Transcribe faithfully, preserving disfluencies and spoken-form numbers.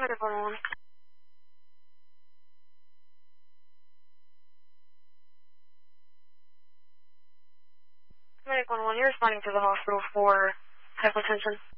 Medic one one. Medic one one, you're responding to the hospital for hypotension.